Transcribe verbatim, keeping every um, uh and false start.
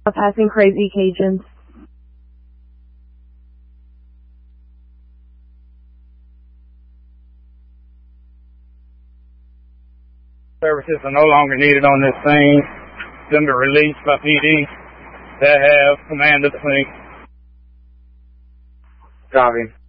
Passing Crazy Cajuns. Services are no longer needed on this scene. Them to release by P D that have command of the scene. Copy.